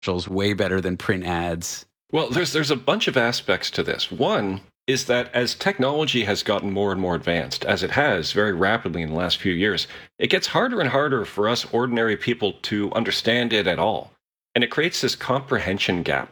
infomercials way better than print ads. Well, there's a bunch of aspects to this. One is that as technology has gotten more and more advanced, as it has very rapidly in the last few years, it gets harder and harder for us ordinary people to understand it at all. And it creates this comprehension gap.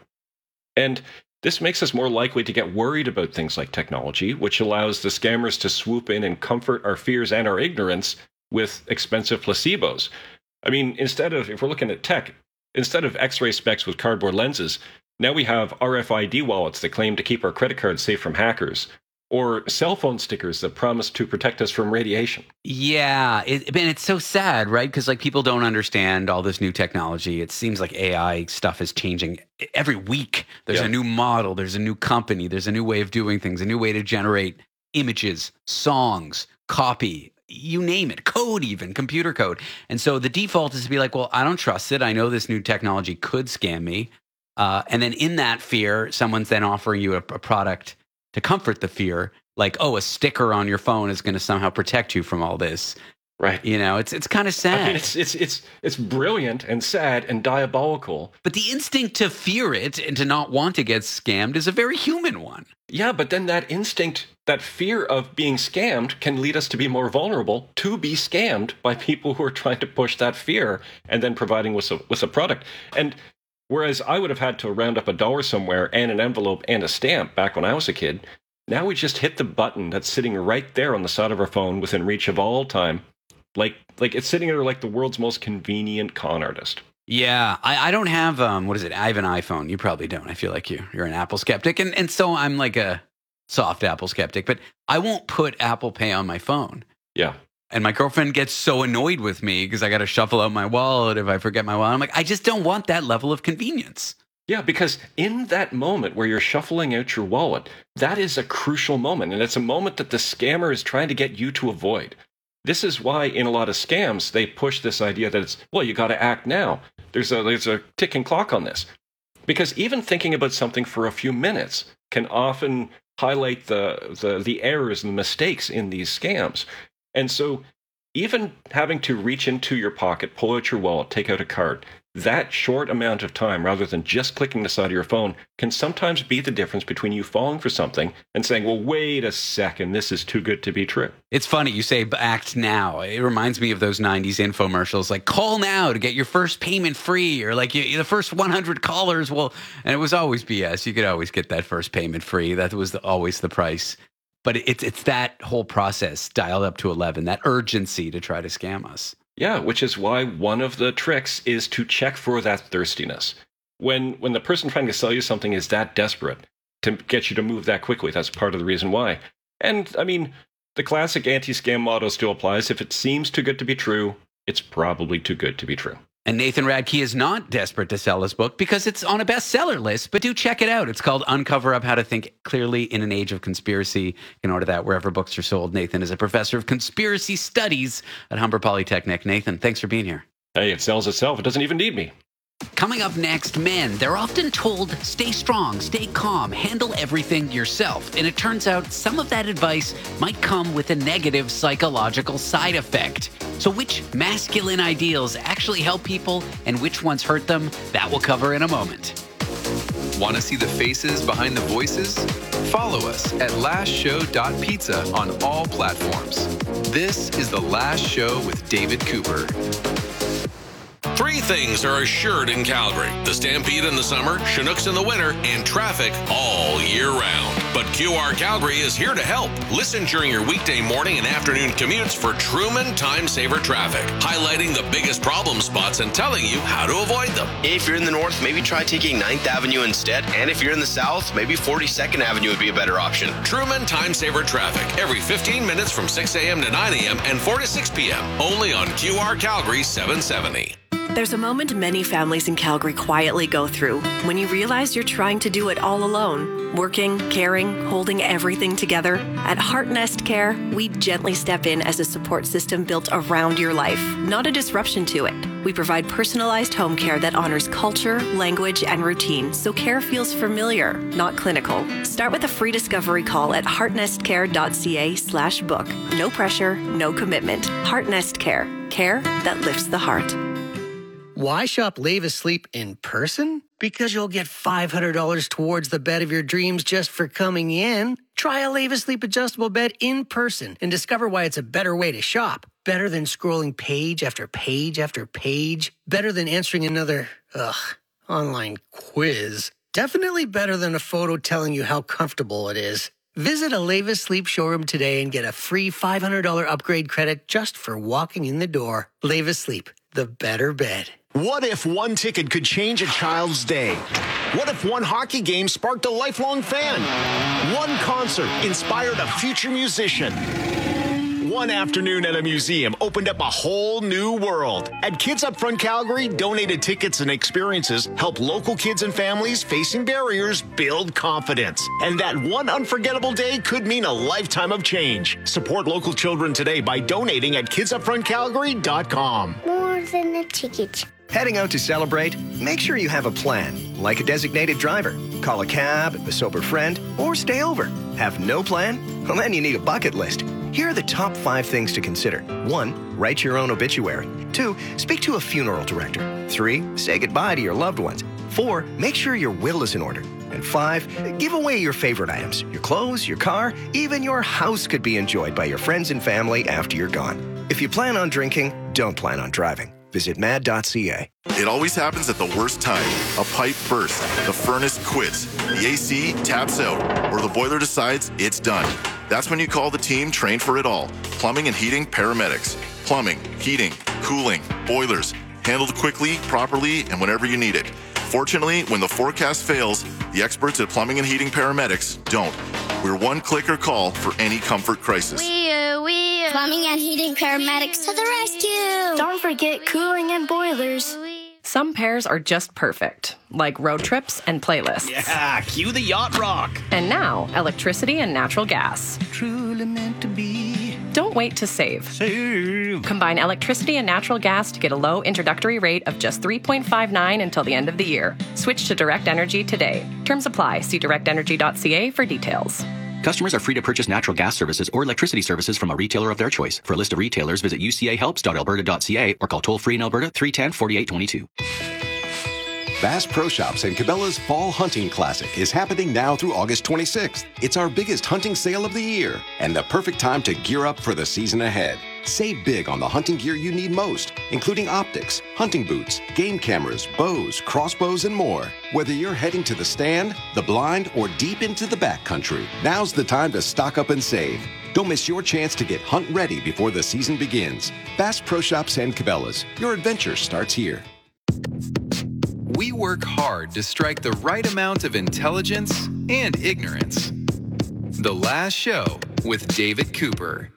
And this makes us more likely to get worried about things like technology, which allows the scammers to swoop in and comfort our fears and our ignorance with expensive placebos. I mean, if we're looking at tech, instead of X-ray specs with cardboard lenses, now we have RFID wallets that claim to keep our credit cards safe from hackers, or cell phone stickers that promise to protect us from radiation. Yeah, it's so sad, right? Because people don't understand all this new technology. It seems like AI stuff is changing every week. There's a new model, there's a new company, there's a new way of doing things, a new way to generate images, songs, copy, you name it, code even, computer code. And so the default is to be like, well, I don't trust it. I know this new technology could scam me. And then in that fear, someone's then offering you a product to comfort the fear, like, oh, a sticker on your phone is going to somehow protect you from all this. Right. It's kind of sad. I mean, it's brilliant and sad and diabolical. But the instinct to fear it and to not want to get scammed is a very human one. Yeah, but then that instinct, that fear of being scammed can lead us to be more vulnerable to be scammed by people who are trying to push that fear and then providing with a product. And whereas I would have had to round up $1 somewhere and an envelope and a stamp back when I was a kid, now we just hit the button that's sitting right there on the side of our phone within reach of all time. Like it's sitting there like the world's most convenient con artist. Yeah, I don't have, I have an iPhone. You probably don't. I feel like you're an Apple skeptic. And so I'm like a soft Apple skeptic, but I won't put Apple Pay on my phone. Yeah. And my girlfriend gets so annoyed with me because I got to shuffle out my wallet if I forget my wallet. I'm like, I just don't want that level of convenience. Yeah, because in that moment where you're shuffling out your wallet, that is a crucial moment. And it's a moment that the scammer is trying to get you to avoid. This is why in a lot of scams, they push this idea that you got to act now. There's a ticking clock on this. Because even thinking about something for a few minutes can often highlight the errors and mistakes in these scams. And so even having to reach into your pocket, pull out your wallet, take out a card, that short amount of time, rather than just clicking the side of your phone, can sometimes be the difference between you falling for something and saying, well, wait a second, this is too good to be true. It's funny, you say act now. It reminds me of those 90s infomercials, like call now to get your first payment free, or like the first 100 callers will, and it was always BS. You could always get that first payment free. That was always the price. But it's that whole process dialed up to 11, that urgency to try to scam us. Yeah, which is why one of the tricks is to check for that thirstiness. When the person trying to sell you something is that desperate to get you to move that quickly, that's part of the reason why. And, I mean, the classic anti-scam motto still applies. If it seems too good to be true, it's probably too good to be true. And Nathan Radke is not desperate to sell his book because it's on a bestseller list, but do check it out. It's called Uncover Up: How to Think Clearly in an Age of Conspiracy. You can order that wherever books are sold. Nathan is a professor of conspiracy studies at Humber Polytechnic. Nathan, thanks for being here. Hey, it sells itself. It doesn't even need me. Coming up next, men. They're often told, stay strong, stay calm, handle everything yourself. And it turns out some of that advice might come with a negative psychological side effect. So which masculine ideals actually help people and which ones hurt them? That we'll cover in a moment. Want to see the faces behind the voices? Follow us at lastshow.pizza on all platforms. This is The Last Show with David Cooper. Three things are assured in Calgary: the Stampede in the summer, Chinooks in the winter, and traffic all year round. But QR Calgary is here to help. Listen during your weekday morning and afternoon commutes for Truman Time Saver Traffic, highlighting the biggest problem spots and telling you how to avoid them. If you're in the north, maybe try taking 9th Avenue instead. And if you're in the south, maybe 42nd Avenue would be a better option. Truman Time Saver Traffic, every 15 minutes from 6 a.m. to 9 a.m. and 4 to 6 p.m. Only on QR Calgary 770. There's a moment many families in Calgary quietly go through when you realize you're trying to do it all alone. Working, caring, holding everything together. At Heart Nest Care, we gently step in as a support system built around your life, not a disruption to it. We provide personalized home care that honors culture, language, and routine, so care feels familiar, not clinical. Start with a free discovery call at heartnestcare.ca/book. No pressure, no commitment. Heart Nest Care. Care that lifts the heart. Why shop Leva Sleep in person? Because you'll get $500 towards the bed of your dreams just for coming in. Try a Leva Sleep adjustable bed in person and discover why it's a better way to shop. Better than scrolling page after page after page. Better than answering another, online quiz. Definitely better than a photo telling you how comfortable it is. Visit a Leva Sleep showroom today and get a free $500 upgrade credit just for walking in the door. Leva Sleep, the better bed. What if one ticket could change a child's day? What if one hockey game sparked a lifelong fan? One concert inspired a future musician? One afternoon at a museum opened up a whole new world. At Kids Up Front Calgary, donated tickets and experiences help local kids and families facing barriers build confidence. And that one unforgettable day could mean a lifetime of change. Support local children today by donating at kidsupfrontcalgary.com. More than a ticket. Heading out to celebrate? Make sure you have a plan, like a designated driver. Call a cab, a sober friend, or stay over. Have no plan? Well, then you need a bucket list. Here are the top 5 things to consider. 1, write your own obituary. 2, speak to a funeral director. 3, say goodbye to your loved ones. 4, make sure your will is in order. And 5, give away your favorite items. Your clothes, your car, even your house could be enjoyed by your friends and family after you're gone. If you plan on drinking, don't plan on driving. Visit mad.ca. It always happens at the worst time. A pipe bursts, the furnace quits, the AC taps out, or the boiler decides it's done. That's when you call the team trained for it all. Plumbing and heating paramedics. Plumbing, heating, cooling, boilers. Handled quickly, properly, and whenever you need it. Fortunately, when the forecast fails, the experts at Plumbing and Heating Paramedics don't. We're one clicker call for any comfort crisis. Plumbing and Heating Paramedics to the rescue. Don't forget cooling and boilers. Some pairs are just perfect, like road trips and playlists. Yeah, cue the yacht rock. And now, electricity and natural gas. Truly meant to be. Don't wait to save. Combine electricity and natural gas to get a low introductory rate of just $3.59 until the end of the year. Switch to Direct Energy today. Terms apply. See directenergy.ca for details. Customers are free to purchase natural gas services or electricity services from a retailer of their choice. For a list of retailers, visit ucahelps.alberta.ca or call toll-free in Alberta 310-4822. Bass Pro Shops and Cabela's Fall Hunting Classic is happening now through August 26th. It's our biggest hunting sale of the year and the perfect time to gear up for the season ahead. Save big on the hunting gear you need most, including optics, hunting boots, game cameras, bows, crossbows, and more. Whether you're heading to the stand, the blind, or deep into the backcountry, now's the time to stock up and save. Don't miss your chance to get hunt ready before the season begins. Bass Pro Shops and Cabela's. Your adventure starts here. We work hard to strike the right amount of intelligence and ignorance. The Last Show with David Cooper.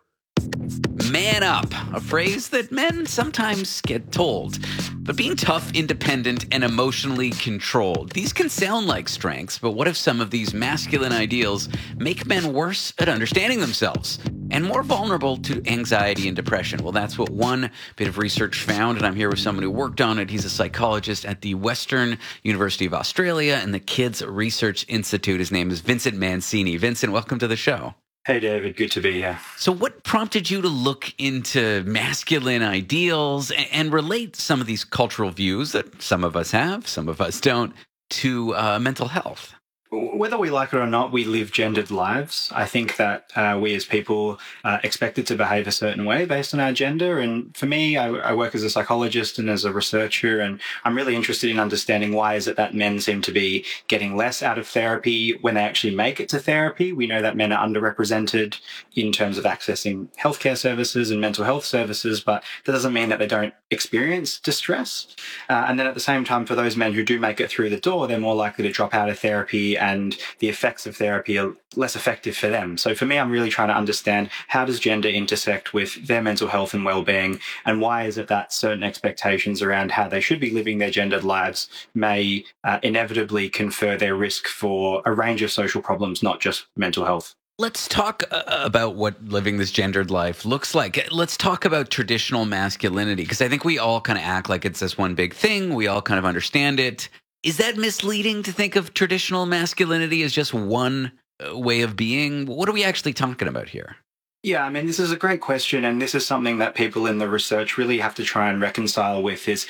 Man up, a phrase that men sometimes get told. But being tough, independent, and emotionally controlled, these can sound like strengths, but what if some of these masculine ideals make men worse at understanding themselves and more vulnerable to anxiety and depression? Well, that's what one bit of research found, and I'm here with someone who worked on it. He's a psychologist at the Western University of Australia and the Kids Research Institute. His name is Vincent Mancini. Vincent, welcome to the show. Hey, David. Good to be here. So what prompted you to look into masculine ideals and relate some of these cultural views that some of us have, some of us don't, to mental health? Whether we like it or not, we live gendered lives. I think that we as people are expected to behave a certain way based on our gender. And for me, I work as a psychologist and as a researcher, and I'm really interested in understanding why is it that men seem to be getting less out of therapy when they actually make it to therapy. We know that men are underrepresented in terms of accessing healthcare services and mental health services, but that doesn't mean that they don't experience distress. And then at the same time, for those men who do make it through the door, they're more likely to drop out of therapy, and the effects of therapy are less effective for them. So for me, I'm really trying to understand, how does gender intersect with their mental health and well-being, and why is it that certain expectations around how they should be living their gendered lives may inevitably confer their risk for a range of social problems, not just mental health. Let's talk about what living this gendered life looks like. Let's talk about traditional masculinity, because I think we all kind of act like it's this one big thing. We all kind of understand it. Is that misleading to think of traditional masculinity as just one way of being? What are we actually talking about here? Yeah, I mean, this is a great question, and this is something that people in the research really have to try and reconcile with. Is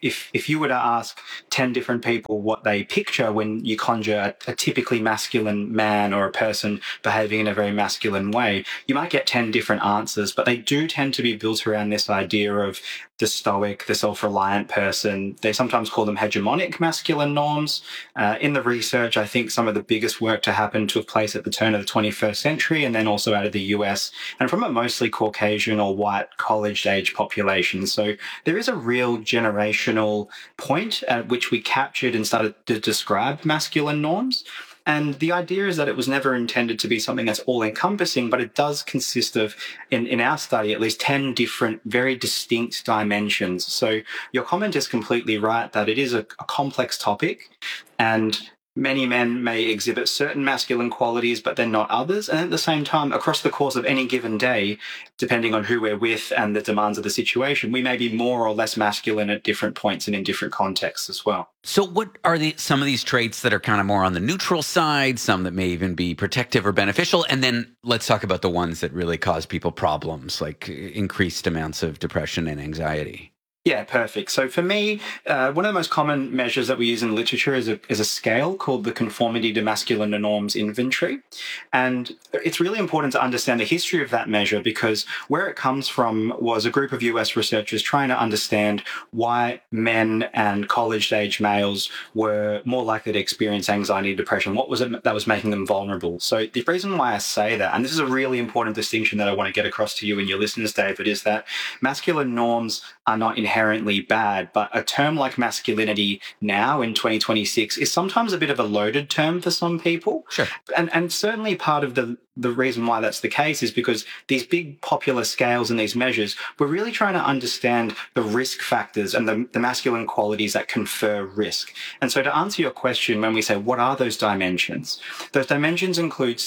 if you were to ask 10 different people what they picture when you conjure a typically masculine man or a person behaving in a very masculine way, you might get 10 different answers, but they do tend to be built around this idea of the stoic, the self-reliant person. They sometimes call them hegemonic masculine norms. In the research, I think some of the biggest work to happen took place at the turn of the 21st century, and then also out of the US, and from a mostly Caucasian or white college-age population. So there is a real generational point at which we captured and started to describe masculine norms. And the idea is that it was never intended to be something that's all-encompassing, but it does consist of, in our study, at least 10 different, very distinct dimensions. So your comment is completely right that it is a complex topic, and many men may exhibit certain masculine qualities, but then not others. And at the same time, across the course of any given day, depending on who we're with and the demands of the situation, we may be more or less masculine at different points and in different contexts as well. So what are some of these traits that are kind of more on the neutral side, some that may even be protective or beneficial? And then let's talk about the ones that really cause people problems, like increased amounts of depression and anxiety. Yeah, perfect. So for me, one of the most common measures that we use in literature is a scale called the Conformity to Masculine Norms Inventory. And it's really important to understand the history of that measure, because where it comes from was a group of US researchers trying to understand why men and college-age males were more likely to experience anxiety and depression. What was it that was making them vulnerable? So the reason why I say that, and this is a really important distinction that I want to get across to you and your listeners, David, is that masculine norms are not inherently bad, but a term like masculinity now in 2026 is sometimes a bit of a loaded term for some people. Sure. And certainly part of the reason why that's the case is because these big popular scales and these measures, we're really trying to understand the risk factors and the masculine qualities that confer risk. And so to answer your question, when we say, what are those dimensions? Those dimensions include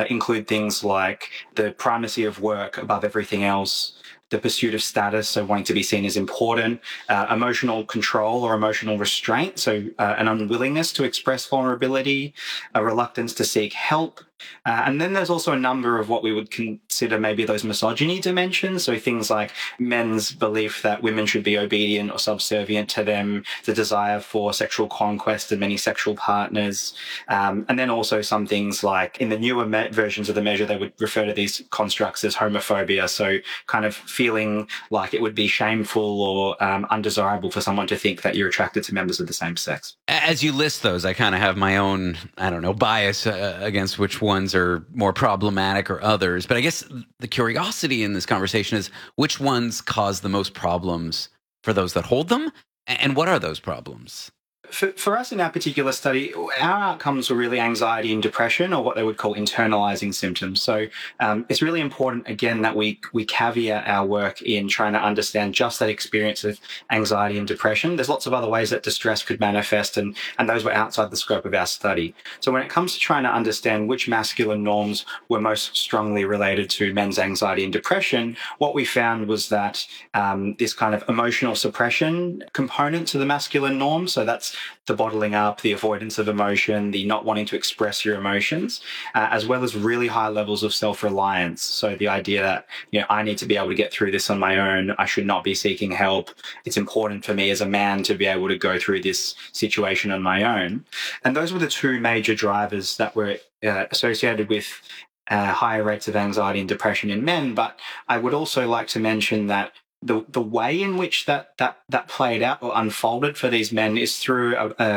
things like the primacy of work above everything else, the pursuit of status, so wanting to be seen as important, emotional control or emotional restraint, so an unwillingness to express vulnerability, a reluctance to seek help. And then there's also a number of what we would consider maybe those misogyny dimensions, so things like men's belief that women should be obedient or subservient to them, the desire for sexual conquest and many sexual partners, and then also some things like in the newer versions of the measure, they would refer to these constructs as homophobia, so kind of feeling like it would be shameful or undesirable for someone to think that you're attracted to members of the same sex. As you list those, I kind of have my own, bias against which ones are more problematic or others. But I guess the curiosity in this conversation is which ones cause the most problems for those that hold them? And what are those problems? For us in our particular study, our outcomes were really anxiety and depression, or what they would call internalizing symptoms. So it's really important, again, that we caveat our work in trying to understand just that experience of anxiety and depression. There's lots of other ways that distress could manifest, and those were outside the scope of our study. So when it comes to trying to understand which masculine norms were most strongly related to men's anxiety and depression, what we found was that this kind of emotional suppression component to the masculine norm, so that's the bottling up, the avoidance of emotion, the not wanting to express your emotions, as well as really high levels of self-reliance. So the idea that, I need to be able to get through this on my own. I should not be seeking help. It's important for me as a man to be able to go through this situation on my own. And those were the two major drivers that were associated with higher rates of anxiety and depression in men. But I would also like to mention that the way in which that played out or unfolded for these men is through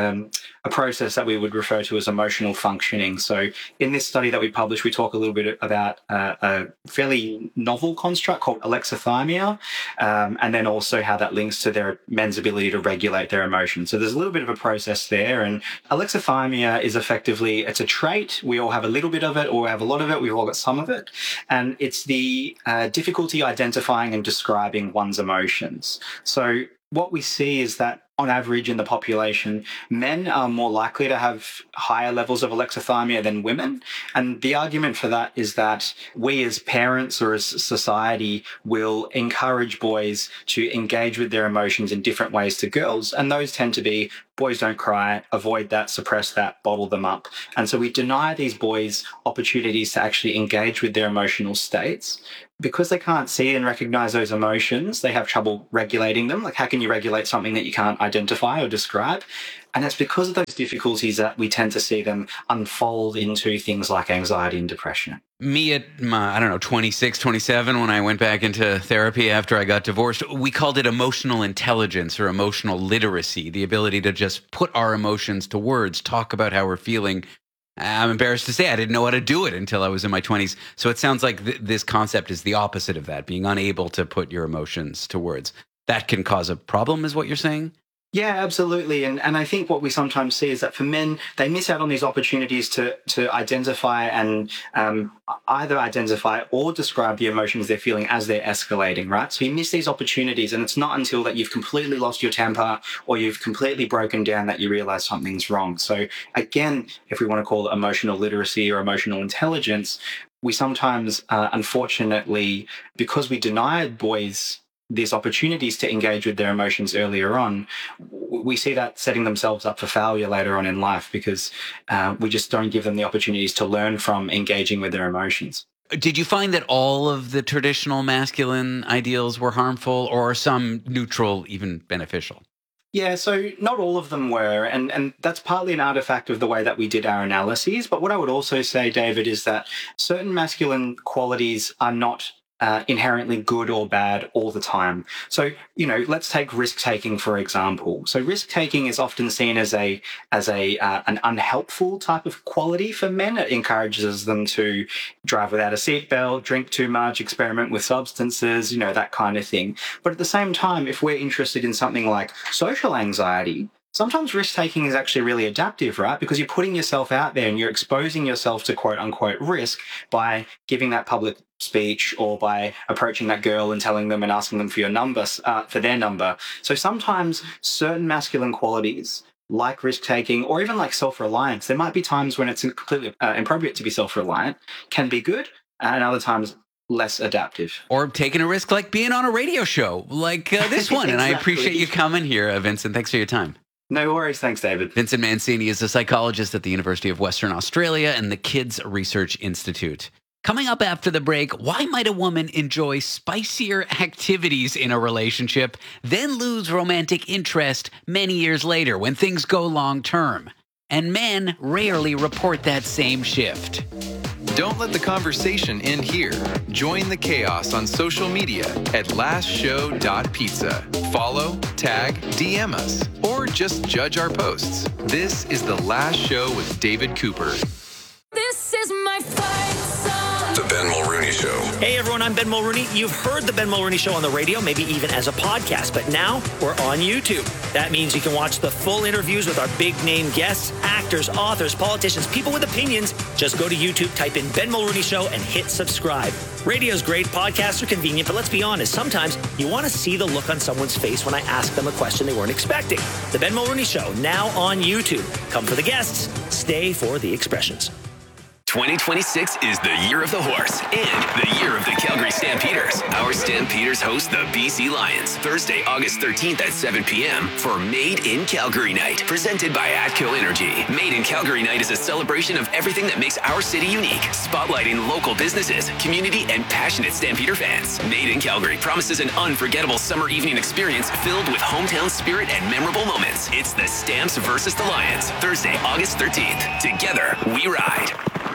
a process that we would refer to as emotional functioning. So in this study that we published, we talk a little bit about a fairly novel construct called alexithymia, and then also how that links to their men's ability to regulate their emotions. So there's a little bit of a process there. And alexithymia is effectively, it's a trait. We all have a little bit of it, or we have a lot of it. We've all got some of it. And it's the difficulty identifying and describing one's emotions. So what we see is that on average in the population, men are more likely to have higher levels of alexithymia than women. And the argument for that is that we as parents or as society will encourage boys to engage with their emotions in different ways to girls. And those tend to be boys don't cry, avoid that, suppress that, bottle them up. And so we deny these boys opportunities to actually engage with their emotional states. Because they can't see and recognize those emotions, they have trouble regulating them. Like, how can you regulate something that you can't identify or describe? And it's because of those difficulties that we tend to see them unfold into things like anxiety and depression. Me at, 26, 27, when I went back into therapy after I got divorced, we called it emotional intelligence or emotional literacy, the ability to just put our emotions to words, talk about how we're feeling. I'm embarrassed to say I didn't know how to do it until I was in my 20s. So it sounds like this concept is the opposite of that, being unable to put your emotions to words. That can cause a problem, is what you're saying? Yeah, absolutely. And I think what we sometimes see is that for men, they miss out on these opportunities to identify and either identify or describe the emotions they're feeling as they're escalating, right? So you miss these opportunities, and it's not until that you've completely lost your temper or you've completely broken down that you realize something's wrong. So again, if we want to call it emotional literacy or emotional intelligence, we sometimes, unfortunately, because we denied boys these opportunities to engage with their emotions earlier on, we see that setting themselves up for failure later on in life because we just don't give them the opportunities to learn from engaging with their emotions. Did you find that all of the traditional masculine ideals were harmful, or are some neutral, even beneficial? Yeah, so not all of them were, and that's partly an artifact of the way that we did our analyses. But what I would also say, David, is that certain masculine qualities are not inherently good or bad all the time. So, let's take risk-taking, for example. So risk-taking is often seen as an unhelpful type of quality for men. It encourages them to drive without a seatbelt, drink too much, experiment with substances, that kind of thing. But at the same time, if we're interested in something like social anxiety, sometimes risk-taking is actually really adaptive, right? Because you're putting yourself out there and you're exposing yourself to quote-unquote risk by giving that public speech or by approaching that girl and telling them and asking them for your number, for their number. So sometimes certain masculine qualities like risk-taking or even like self-reliance, there might be times when it's completely inappropriate to be self-reliant, can be good, and other times less adaptive. Or taking a risk like being on a radio show like this one. Exactly. And I appreciate you coming here, Vincent. Thanks for your time. No worries. Thanks, David. Vincent Mancini is a psychologist at the University of Western Australia and the Kids Research Institute. Coming up after the break, why might a woman enjoy spicier activities in a relationship, then lose romantic interest many years later when things go long term? And men rarely report that same shift. Don't let the conversation end here. Join the chaos on social media at lastshow.pizza. Follow, tag, DM us, or just judge our posts. This is The Last Show with David Cooper. This is my fight song. The Ben Mulrooney Show. Hey everyone, I'm Ben Mulrooney. You've heard The Ben Mulrooney Show on the radio, maybe even as a podcast, but now we're on YouTube. That means you can watch the full interviews with our big name guests, actors, authors, politicians, people with opinions. Just go to YouTube, type in Ben Mulrooney Show, and hit subscribe. Radio's great, podcasts are convenient, but let's be honest, sometimes you want to see the look on someone's face when I ask them a question they weren't expecting. The Ben Mulrooney Show, now on YouTube. Come for the guests, stay for the expressions. 2026 is the year of the horse and the year of the Calgary Stampeders. Our Stampeders host the BC Lions Thursday, August 13th at 7 p.m. for Made in Calgary Night, presented by ATCO Energy. Made in Calgary Night is a celebration of everything that makes our city unique, spotlighting local businesses, community, and passionate Stampeder fans. Made in Calgary promises an unforgettable summer evening experience filled with hometown spirit and memorable moments. It's the Stamps versus the Lions, Thursday, August 13th. Together, we ride.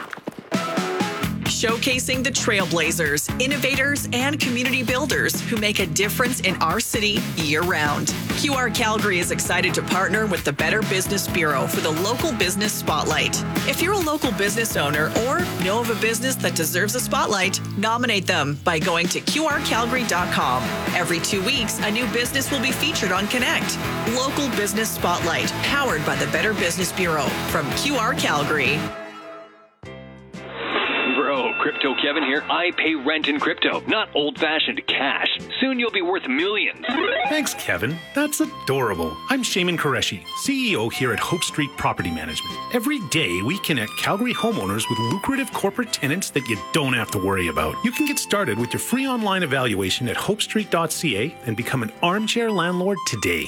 Showcasing the trailblazers, innovators, and community builders who make a difference in our city year-round. QR Calgary is excited to partner with the Better Business Bureau for the Local Business Spotlight. If you're a local business owner or know of a business that deserves a spotlight, nominate them by going to qrcalgary.com. Every 2 weeks, a new business will be featured on Connect. Local Business Spotlight, powered by the Better Business Bureau from QR Calgary. Bro, Crypto Kevin here. I pay rent in crypto, not old-fashioned cash. Soon you'll be worth millions. Thanks, Kevin. That's adorable. I'm Shaman Qureshi, CEO here at Hope Street Property Management. Every day, we connect Calgary homeowners with lucrative corporate tenants that you don't have to worry about. You can get started with your free online evaluation at hopestreet.ca and become an armchair landlord today.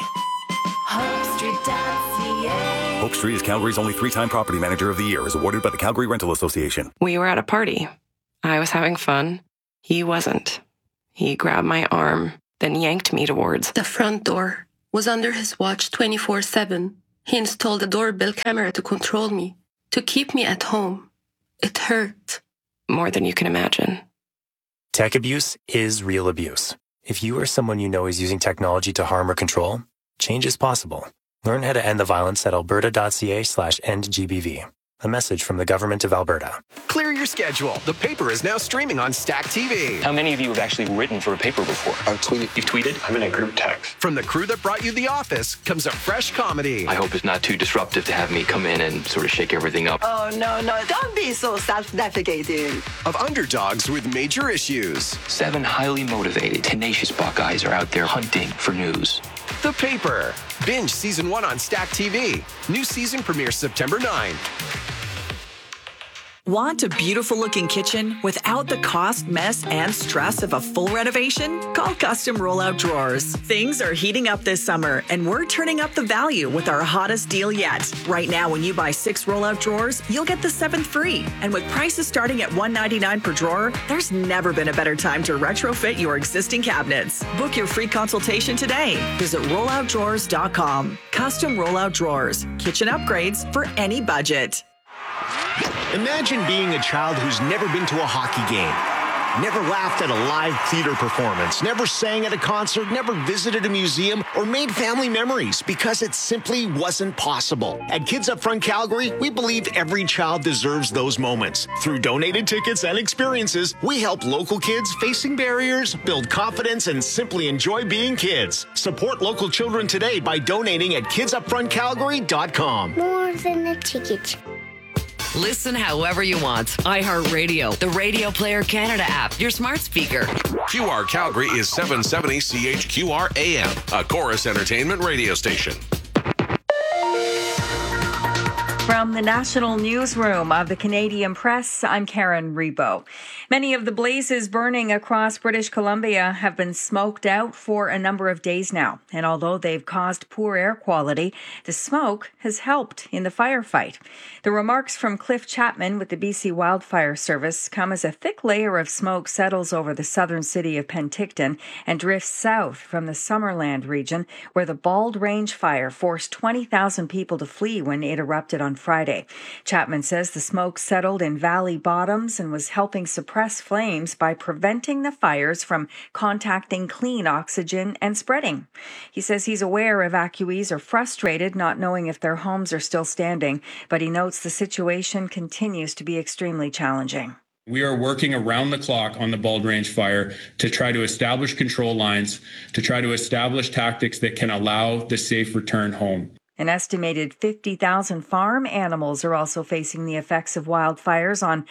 HopeStreet.ca. Hope Street is Calgary's only 3-time Property Manager of the Year, is awarded by the Calgary Rental Association. We were at a party. I was having fun. He wasn't. He grabbed my arm, then yanked me towards the front door. Was under his watch 24/7. He installed a doorbell camera to control me, to keep me at home. It hurt. More than you can imagine. Tech abuse is real abuse. If you or someone you know is using technology to harm or control, change is possible. Learn how to end the violence at alberta.ca/endgbv. A message from the Government of Alberta. Clear your schedule. The Paper is now streaming on Stack TV. How many of you have actually written for a paper before? I've tweeted. You've tweeted? I'm in a group text. From the crew that brought you The Office comes a fresh comedy. I hope it's not too disruptive to have me come in and sort of shake everything up. Oh, no. Don't be so self-deprecating. Of underdogs with major issues. 7 highly motivated, tenacious Buckeyes are out there hunting for news. The Paper. Binge Season 1 on Stack TV. New season premieres September 9. Want a beautiful-looking kitchen without the cost, mess, and stress of a full renovation? Call Custom Rollout Drawers. Things are heating up this summer, and we're turning up the value with our hottest deal yet. Right now, when you buy 6 rollout drawers, you'll get the 7th free. And with prices starting at $199 per drawer, there's never been a better time to retrofit your existing cabinets. Book your free consultation today. Visit rolloutdrawers.com. Custom Rollout Drawers. Kitchen upgrades for any budget. Imagine being a child who's never been to a hockey game, never laughed at a live theater performance, never sang at a concert, never visited a museum, or made family memories because it simply wasn't possible. At Kids Up Front Calgary, we believe every child deserves those moments. Through donated tickets and experiences, we help local kids facing barriers build confidence and simply enjoy being kids. Support local children today by donating at kidsupfrontcalgary.com. More than a ticket. Listen however you want. iHeartRadio, the Radio Player Canada app, your smart speaker. QR Calgary is 770 CHQR AM, a Chorus Entertainment radio station. From the National Newsroom of the Canadian Press, I'm Karen Rebo. Many of the blazes burning across British Columbia have been smoked out for a number of days now. And although they've caused poor air quality, the smoke has helped in the firefight. The remarks from Cliff Chapman with the BC Wildfire Service come as a thick layer of smoke settles over the southern city of Penticton and drifts south from the Summerland region, where the Bald Range fire forced 20,000 people to flee when it erupted on Friday. Chapman says the smoke settled in valley bottoms and was helping suppress flames by preventing the fires from contacting clean oxygen and spreading. He says he's aware evacuees are frustrated not knowing if their homes are still standing, but he notes the situation continues to be extremely challenging. We are working around the clock on the Bald Range fire to try to establish control lines, to try to establish tactics that can allow the safe return home. An estimated 50,000 farm animals are also facing the effects of wildfires on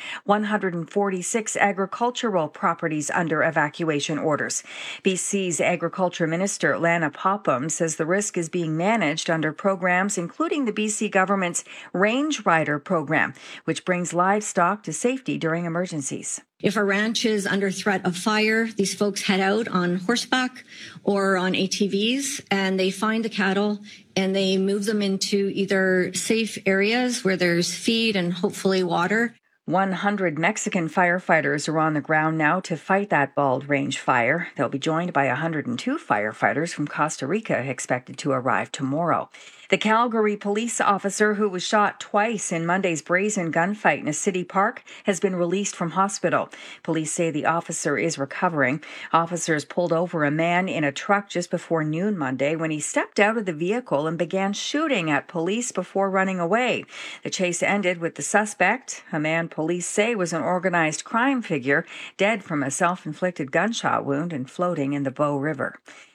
146 agricultural properties under evacuation orders. BC's Agriculture Minister Lana Popham says the risk is being managed under programs including the BC government's Range Rider program, which brings livestock to safety during emergencies. If a ranch is under threat of fire, these folks head out on horseback or on ATVs and they find the cattle and they move them into either safe areas where there's feed and hopefully water. 100 Mexican firefighters are on the ground now to fight that Bald Range fire. They'll be joined by 102 firefighters from Costa Rica expected to arrive tomorrow. The Calgary police officer who was shot twice in Monday's brazen gunfight in a city park has been released from hospital. Police say the officer is recovering. Officers pulled over a man in a truck just before noon Monday when he stepped out of the vehicle and began shooting at police before running away. The chase ended with the suspect, a man police say was an organized crime figure, dead from a self-inflicted gunshot wound and floating in the Bow River.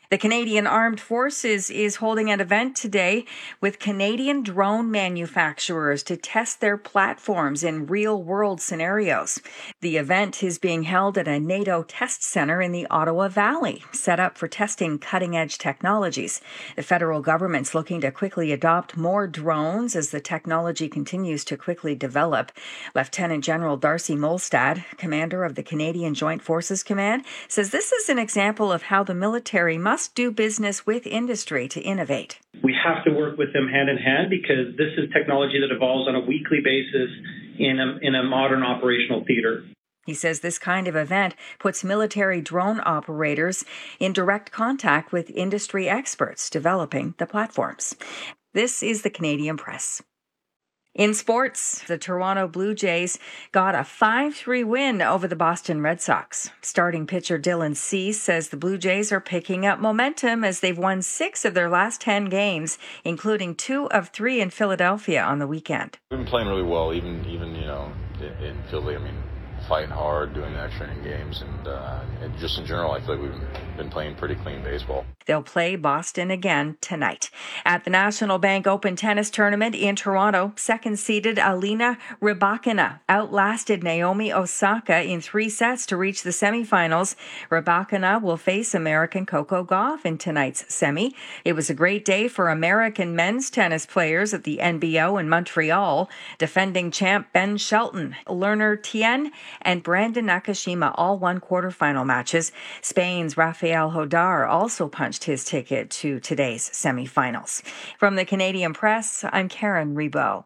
The Canadian Armed Forces is holding an event today with Canadian drone manufacturers to test their platforms in real-world scenarios. The event is being held at a NATO test center in the Ottawa Valley, set up for testing cutting-edge technologies. The federal government's looking to quickly adopt more drones as the technology continues to quickly develop. Lieutenant General Darcy Molstad, commander of the Canadian Joint Forces Command, says this is an example of how the military must do business with industry to innovate. We have to work with them hand in hand because this is technology that evolves on a weekly basis in a modern operational theater. He says this kind of event puts military drone operators in direct contact with industry experts developing the platforms. This is the Canadian Press. In sports, the Toronto Blue Jays got a 5-3 win over the Boston Red Sox. Starting pitcher Dylan Cease says the Blue Jays are picking up momentum as they've won 6 of their last 10 games, including 2 of 3 in Philadelphia on the weekend. We've been playing really well, even in Philly. I mean, fighting hard, doing extra inning games, and just in general, I feel like we've been playing pretty clean baseball. They'll play Boston again tonight. At the National Bank Open Tennis Tournament in Toronto, second-seeded Alina Rybakina outlasted Naomi Osaka in 3 sets to reach the semifinals. Rybakina will face American Coco Gauff in tonight's semi. It was a great day for American men's tennis players at the NBO in Montreal. Defending champ Ben Shelton, Lerner Tien, and Brandon Nakashima all won quarterfinal matches. Spain's Rafael Hodar also punched his ticket to today's semifinals. From the Canadian Press, I'm Karen Rebo.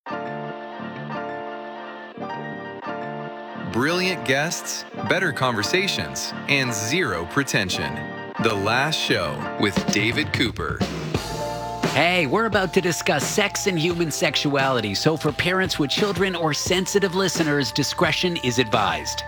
Brilliant guests, better conversations, and zero pretension. The Last Show with David Cooper. Hey, we're about to discuss sex and human sexuality, so for parents with children or sensitive listeners, discretion is advised.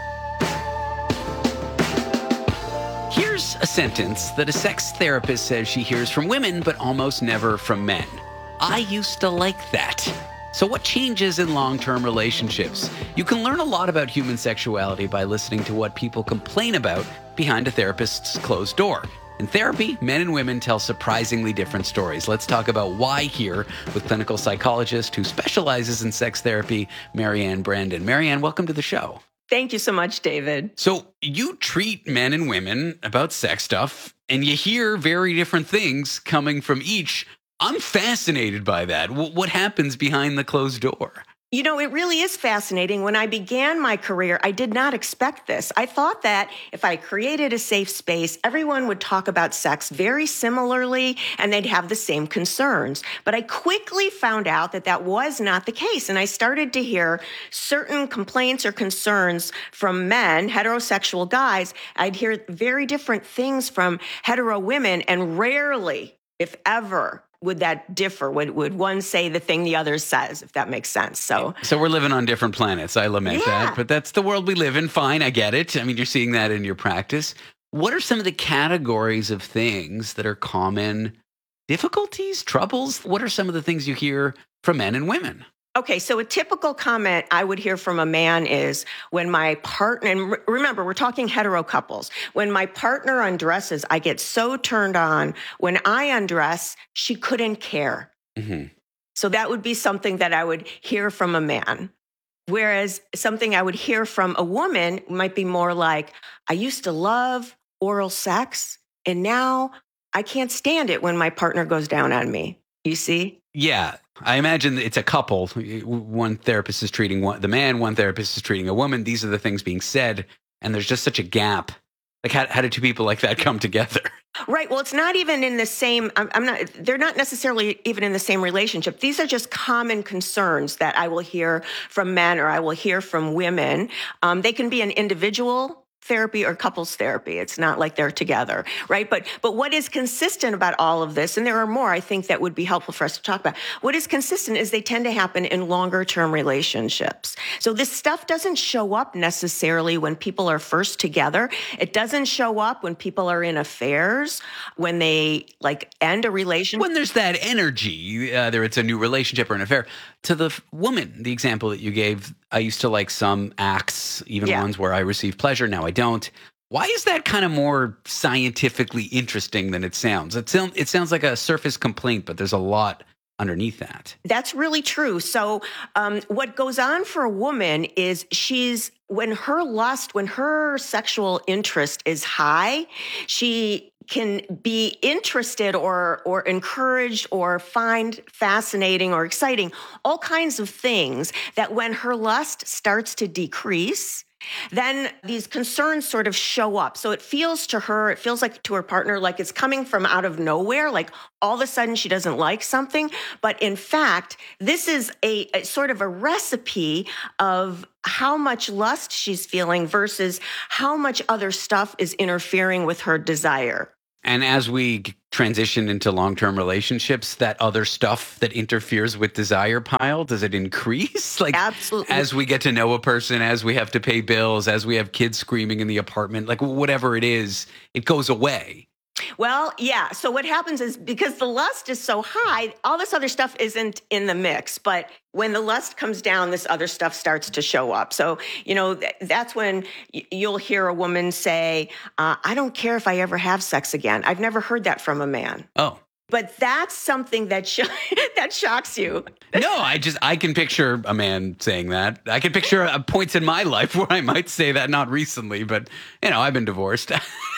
Here's a sentence that a sex therapist says she hears from women, but almost never from men. I used to like that. So what changes in long-term relationships? You can learn a lot about human sexuality by listening to what people complain about behind a therapist's closed door. In therapy, men and women tell surprisingly different stories. Let's talk about why here with clinical psychologist who specializes in sex therapy, Marianne Brandon. Marianne, welcome to the show. Thank you so much, David. So you treat men and women about sex stuff, and you hear very different things coming from each. I'm fascinated by that. What happens behind the closed door? You know, it really is fascinating. When I began my career, I did not expect this. I thought that if I created a safe space, everyone would talk about sex very similarly and they'd have the same concerns. But I quickly found out that that was not the case. And I started to hear certain complaints or concerns from men, heterosexual guys. I'd hear very different things from hetero women, and rarely, if ever, would that differ? Would one say the thing the other says, if that makes sense? So we're living on different planets. I lament that, but that's the world we live in. Fine, I get it. I mean, you're seeing that in your practice. What are some of the categories of things that are common difficulties, troubles? What are some of the things you hear from men and women? Okay, so a typical comment I would hear from a man is when my partner, and remember, we're talking hetero couples, when my partner undresses, I get so turned on. When I undress, she couldn't care. Mm-hmm. So that would be something that I would hear from a man. Whereas something I would hear from a woman might be more like, I used to love oral sex, and now I can't stand it when my partner goes down on me. You see? Yeah. I imagine it's a couple. One therapist is treating the man, one therapist is treating a woman. These are the things being said, and there's just such a gap. Like, how do two people like that come together? Right. Well, it's not even in the same, they're not necessarily even in the same relationship. These are just common concerns that I will hear from men or I will hear from women. They can be an individual therapy or couples therapy. It's not like they're together, right? But what is consistent about all of this, and there are more I think that would be helpful for us to talk about, what is consistent is they tend to happen in longer term relationships. So this stuff doesn't show up necessarily when people are first together. It doesn't show up when people are in affairs, when they end a relationship. When there's that energy, whether it's a new relationship or an affair. To the woman, the example that you gave, I used to like some acts, even ones where I receive pleasure. Now I don't. Why is that kind of more scientifically interesting than it sounds? It sounds like a surface complaint, but there's a lot underneath that. That's really true. So what goes on for a woman is when her sexual interest is high, she can be interested or encouraged or find fascinating or exciting all kinds of things that when her lust starts to decrease, then these concerns sort of show up. So it feels like to her partner, like it's coming from out of nowhere, like all of a sudden she doesn't like something. But in fact, this is a sort of a recipe of how much lust she's feeling versus how much other stuff is interfering with her desire. And as we transition into long-term relationships, that other stuff that interferes with desire pile, does it increase? Like, absolutely. As we get to know a person, as we have to pay bills, as we have kids screaming in the apartment, like whatever it is, it goes away. Well, yeah. So what happens is because the lust is so high, all this other stuff isn't in the mix. But when the lust comes down, this other stuff starts to show up. So, that's when you'll hear a woman say, I don't care if I ever have sex again. I've never heard that from a man. Oh. But that's something that that shocks you. No, I can picture a man saying that. I can picture points in my life where I might say that, not recently, but I've been divorced.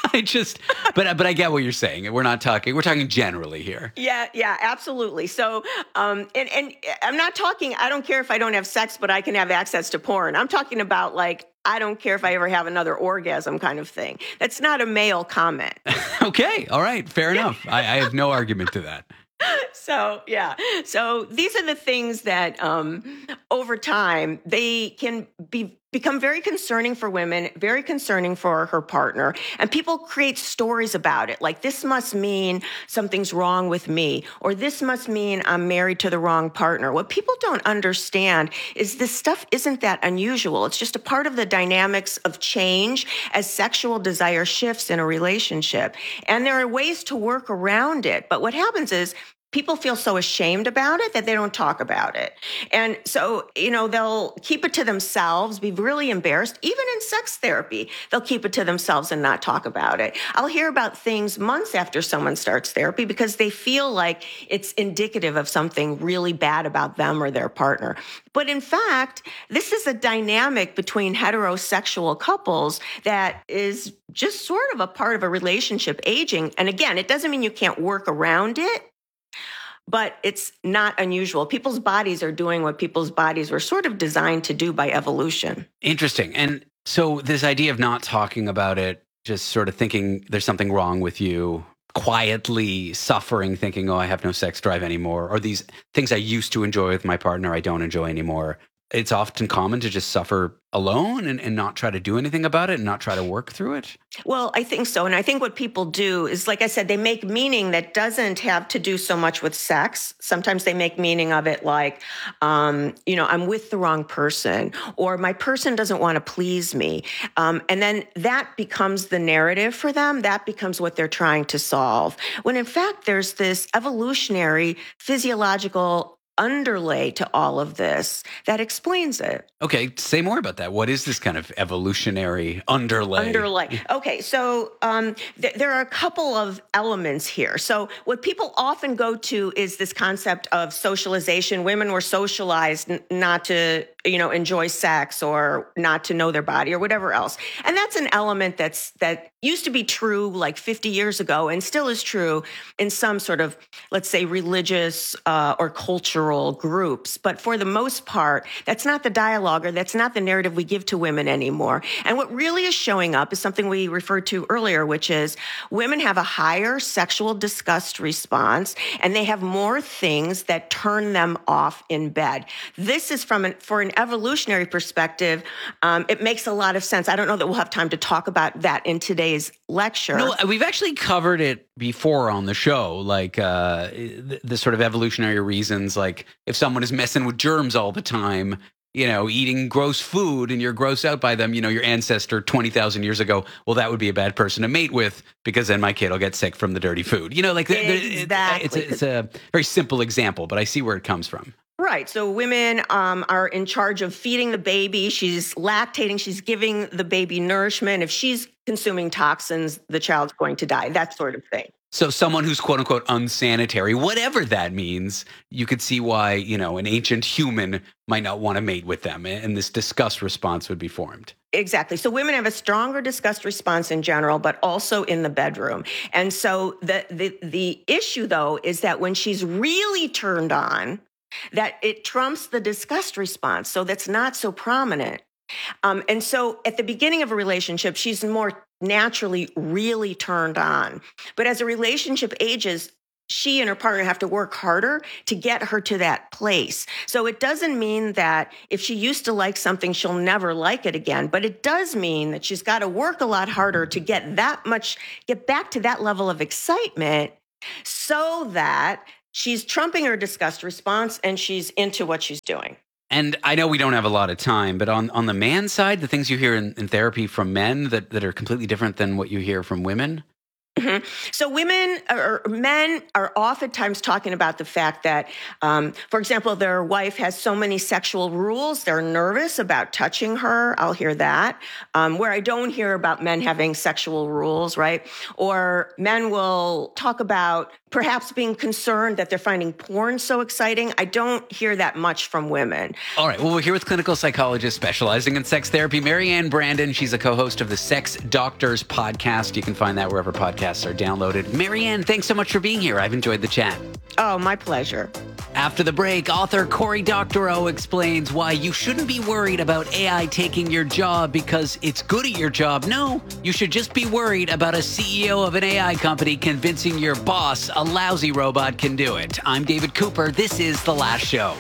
But I get what you're saying. We're talking generally here. Yeah, absolutely. So, and I'm not talking, I don't care if I don't have sex, but I can have access to porn. I'm talking about like, I don't care if I ever have another orgasm kind of thing. That's not a male comment. Okay. All right. Fair enough. I have no argument to that. So, yeah. So these are the things that over time, they can become very concerning for women, very concerning for her partner. And people create stories about it. Like, this must mean something's wrong with me, or this must mean I'm married to the wrong partner. What people don't understand is this stuff isn't that unusual. It's just a part of the dynamics of change as sexual desire shifts in a relationship. And there are ways to work around it. But what happens is, people feel so ashamed about it that they don't talk about it. And so, they'll keep it to themselves, be really embarrassed. Even in sex therapy, they'll keep it to themselves and not talk about it. I'll hear about things months after someone starts therapy because they feel like it's indicative of something really bad about them or their partner. But in fact, this is a dynamic between heterosexual couples that is just sort of a part of a relationship aging. And again, it doesn't mean you can't work around it, but it's not unusual. People's bodies are doing what people's bodies were sort of designed to do by evolution. Interesting. And so this idea of not talking about it, just sort of thinking there's something wrong with you, quietly suffering, thinking, I have no sex drive anymore, or these things I used to enjoy with my partner, I don't enjoy anymore. It's often common to just suffer alone and not try to do anything about it and not try to work through it? Well, I think so. And I think what people do is, like I said, they make meaning that doesn't have to do so much with sex. Sometimes they make meaning of it like, I'm with the wrong person, or my person doesn't want to please me. And then that becomes the narrative for them. That becomes what they're trying to solve. When in fact, there's this evolutionary, physiological underlay to all of this that explains it. Okay, say more about that. What is this kind of evolutionary underlay? Okay, so there are a couple of elements here. So what people often go to is this concept of socialization. Women were socialized not to, enjoy sex or not to know their body or whatever else. And that's an element that used to be true like 50 years ago and still is true in some sort of, let's say, religious or cultural groups. But for the most part, that's not the dialogue, or that's not the narrative we give to women anymore. And what really is showing up is something we referred to earlier, which is women have a higher sexual disgust response, and they have more things that turn them off in bed. This is for an evolutionary perspective, it makes a lot of sense. I don't know that we'll have time to talk about that in today's lecture. No, we've actually covered it before on the show, like the sort of evolutionary reasons, like if someone is messing with germs all the time, eating gross food and you're grossed out by them, your ancestor 20,000 years ago, well, that would be a bad person to mate with because then my kid will get sick from the dirty food. Exactly. It's a very simple example, but I see where it comes from. Right. So women are in charge of feeding the baby. She's lactating. She's giving the baby nourishment. If she's consuming toxins, the child's going to die, that sort of thing. So someone who's quote unquote unsanitary, whatever that means, you could see why, an ancient human might not want to mate with them. And this disgust response would be formed. Exactly. So women have a stronger disgust response in general, but also in the bedroom. And so the issue, though, is that when she's really turned on, that it trumps the disgust response. So that's not so prominent. And so at the beginning of a relationship, she's more naturally really turned on. But as a relationship ages, she and her partner have to work harder to get her to that place. So it doesn't mean that if she used to like something, she'll never like it again. But it does mean that she's got to work a lot harder to get back to that level of excitement so that she's trumping her disgust response and she's into what she's doing. And I know we don't have a lot of time, but on the man side, the things you hear in therapy from men that are completely different than what you hear from women? Mm-hmm. So men are oftentimes talking about the fact that, for example, their wife has so many sexual rules, they're nervous about touching her. I'll hear that. Where I don't hear about men having sexual rules, right? Or men will talk about perhaps being concerned that they're finding porn so exciting. I don't hear that much from women. All right. Well, we're here with clinical psychologist specializing in sex therapy, Marianne Brandon. She's a co-host of the Sex Doctors podcast. You can find that wherever podcasts are downloaded. Marianne, thanks so much for being here. I've enjoyed the chat. Oh, my pleasure. After the break, author Cory Doctorow explains why you shouldn't be worried about AI taking your job because it's good at your job. No, you should just be worried about a CEO of an AI company convincing your boss a lousy robot can do it. I'm David Cooper. This is The Last Show.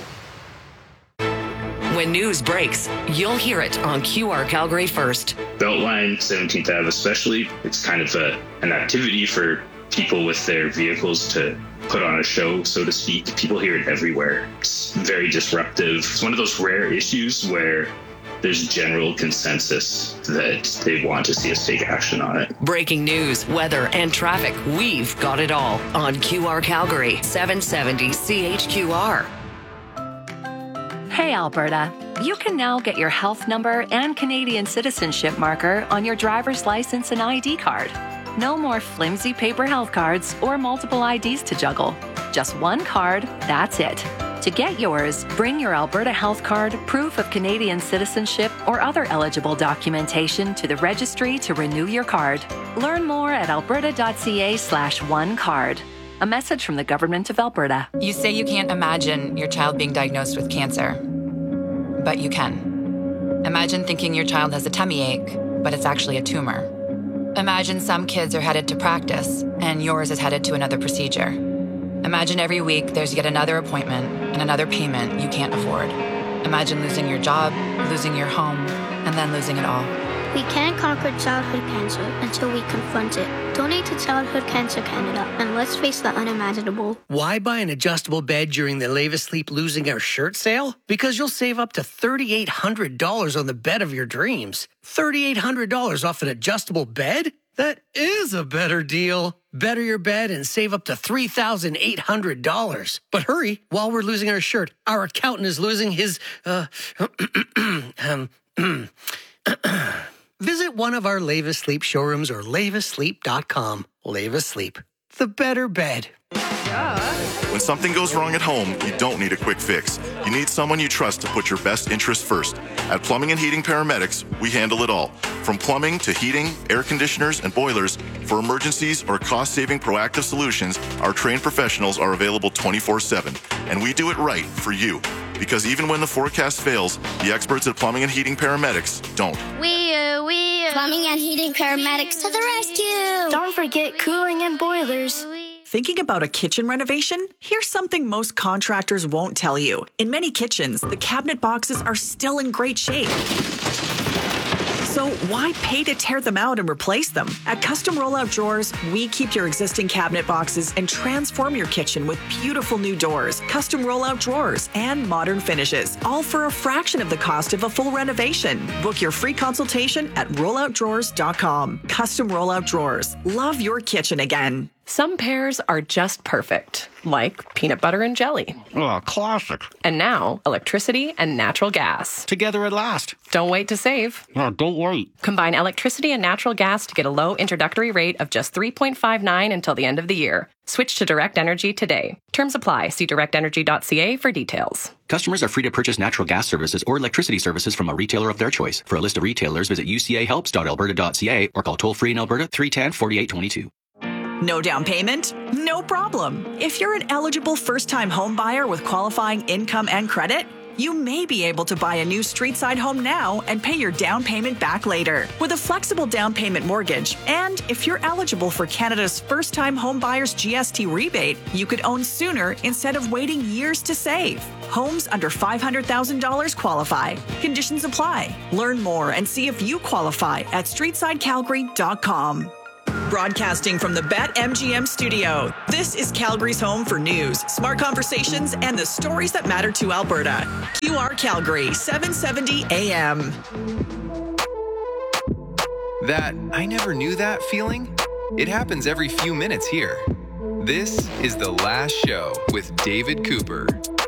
When news breaks, you'll hear it on QR Calgary first. Beltline, 17th Ave especially, it's kind of an activity for people with their vehicles to put on a show, so to speak. People hear it everywhere. It's very disruptive. It's one of those rare issues where there's general consensus that they want to see us take action on it. Breaking news, weather, and traffic. We've got it all on QR Calgary, 770 CHQR. Hey, Alberta. You can now get your health number and Canadian citizenship marker on your driver's license and ID card. No more flimsy paper health cards or multiple IDs to juggle. Just one card, that's it. To get yours, bring your Alberta Health Card, proof of Canadian citizenship, or other eligible documentation to the registry to renew your card. Learn more at alberta.ca/onecard. A message from the Government of Alberta. You say you can't imagine your child being diagnosed with cancer, but you can. Imagine thinking your child has a tummy ache, but it's actually a tumor. Imagine some kids are headed to practice, and yours is headed to another procedure. Imagine every week there's yet another appointment and another payment you can't afford. Imagine losing your job, losing your home, and then losing it all. We can't conquer childhood cancer until we confront it. Donate to Childhood Cancer Canada, and let's face the unimaginable. Why buy an adjustable bed during the Lave Asleep Losing Our Shirt sale? Because you'll save up to $3,800 on the bed of your dreams. $3,800 off an adjustable bed? That is a better deal. Better your bed and save up to $3,800. But hurry, while we're losing our shirt, our accountant is losing his, Visit one of our Lave Asleep showrooms or laveasleep.com. Lave Asleep, the better bed. When something goes wrong at home, you don't need a quick fix. You need someone you trust to put your best interests first. At Plumbing and Heating Paramedics, we handle it all. From plumbing to heating, air conditioners, and boilers, for emergencies or cost-saving proactive solutions, our trained professionals are available 24/7. And we do it right for you. Because even when the forecast fails, the experts at Plumbing and Heating Paramedics don't. Plumbing and Heating Paramedics to the rescue. Don't forget cooling and boilers. Thinking about a kitchen renovation? Here's something most contractors won't tell you. In many kitchens, the cabinet boxes are still in great shape. So why pay to tear them out and replace them? At Custom Rollout Drawers, we keep your existing cabinet boxes and transform your kitchen with beautiful new doors, custom rollout drawers, and modern finishes, all for a fraction of the cost of a full renovation. Book your free consultation at rolloutdrawers.com. Custom Rollout Drawers. Love your kitchen again. Some pairs are just perfect, like peanut butter and jelly. Oh, classic. And now, electricity and natural gas. Together at last. Don't wait to save. Oh, don't wait. Combine electricity and natural gas to get a low introductory rate of just $3.59 until the end of the year. Switch to Direct Energy today. Terms apply. See directenergy.ca for details. Customers are free to purchase natural gas services or electricity services from a retailer of their choice. For a list of retailers, visit ucahelps.alberta.ca or call toll-free in Alberta 310-4822. No down payment? No problem. If you're an eligible first-time home buyer with qualifying income and credit, you may be able to buy a new street-side home now and pay your down payment back later with a flexible down payment mortgage. And if you're eligible for Canada's first-time home buyers GST rebate, you could own sooner instead of waiting years to save. Homes under $500,000 qualify. Conditions apply. Learn more and see if you qualify at streetsidecalgary.com. Broadcasting from the BetMGM studio, this is Calgary's home for news, smart conversations, and the stories that matter to Alberta. QR Calgary, 770 AM. That I never knew that feeling? It happens every few minutes here. This is The Last Show with David Cooper.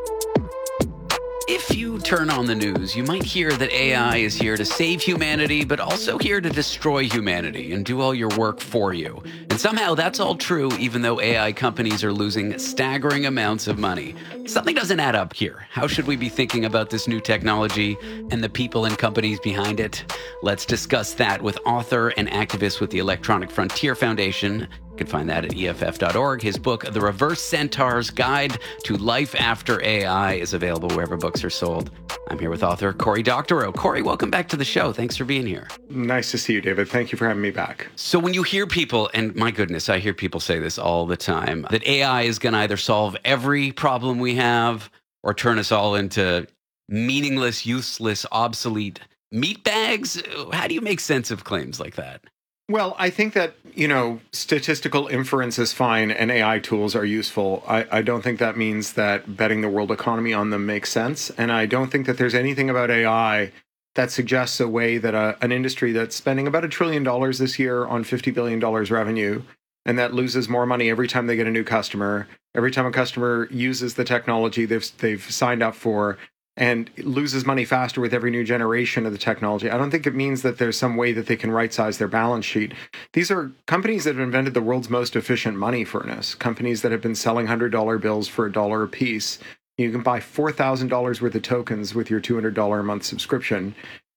If you turn on the news, you might hear that AI is here to save humanity, but also here to destroy humanity and do all your work for you. And somehow that's all true, even though AI companies are losing staggering amounts of money. Something doesn't add up here. How should we be thinking about this new technology and the people and companies behind it? Let's discuss that with author and activist with the Electronic Frontier Foundation. You can find that at EFF.org. His book, The Reverse Centaur's Guide to Life After AI, is available wherever books are sold. I'm here with author Cory Doctorow. Cory, welcome back to the show. Thanks for being here. Nice to see you, David. Thank you for having me back. So when you hear people, and my goodness, I hear people say this all the time, that AI is going to either solve every problem we have or turn us all into meaningless, useless, obsolete meat bags. How do you make sense of claims like that? Well, I think that, statistical inference is fine and AI tools are useful. I don't think that means that betting the world economy on them makes sense. And I don't think that there's anything about AI that suggests a way that an industry that's spending about $1 trillion this year on $50 billion revenue, and that loses more money every time they get a new customer, every time a customer uses the technology they've signed up for, and loses money faster with every new generation of the technology. I don't think it means that there's some way that they can right-size their balance sheet. These are companies that have invented the world's most efficient money furnace, companies that have been selling $100 bills for $1 a piece. You can buy $4,000 worth of tokens with your $200 a month subscription,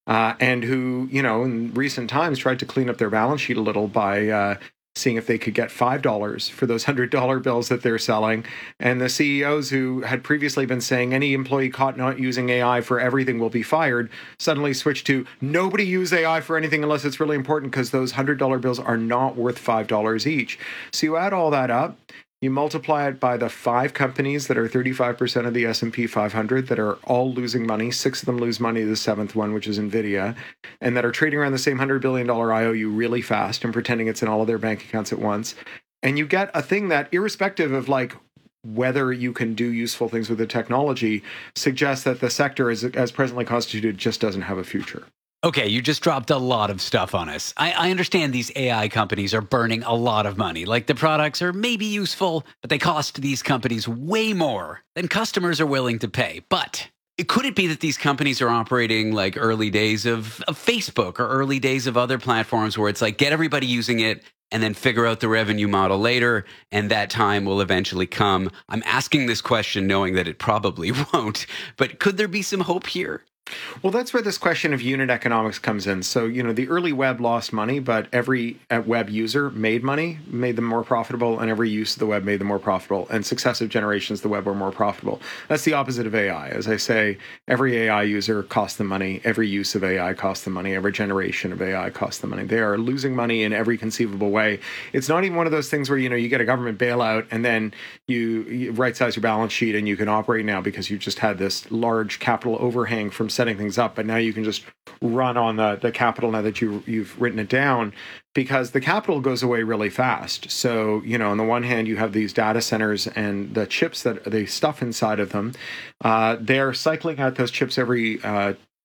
and who, in recent times tried to clean up their balance sheet a little by seeing if they could get $5 for those $100 bills that they're selling. And the CEOs who had previously been saying any employee caught not using AI for everything will be fired suddenly switched to nobody use AI for anything unless it's really important, because those $100 bills are not worth $5 each. So you add all that up, you multiply it by the 5 companies that are 35% of the S&P 500 that are all losing money. 6 of them lose money, the 7th one, which is NVIDIA, and that are trading around the same $100 billion IOU really fast and pretending it's in all of their bank accounts at once. And you get a thing that, irrespective of whether you can do useful things with the technology, suggests that the sector as presently constituted just doesn't have a future. Okay, you just dropped a lot of stuff on us. I understand these AI companies are burning a lot of money. Like, the products are maybe useful, but they cost these companies way more than customers are willing to pay. But could it be that these companies are operating like early days of Facebook or early days of other platforms where it's like, get everybody using it and then figure out the revenue model later, and that time will eventually come? I'm asking this question knowing that it probably won't, but could there be some hope here? Well, that's where this question of unit economics comes in. So, the early web lost money, but every web user made money, made them more profitable, and every use of the web made them more profitable. And successive generations of the web were more profitable. That's the opposite of AI. As I say, every AI user costs them money. Every use of AI costs them money. Every generation of AI costs them money. They are losing money in every conceivable way. It's not even one of those things where, you get a government bailout and then you right-size your balance sheet and you can operate now because you just had this large capital overhang from setting things up, but now you can just run on the capital now that you've written it down, because the capital goes away really fast. So, on the one hand, you have these data centers and the chips that they stuff inside of them. They're cycling out those chips every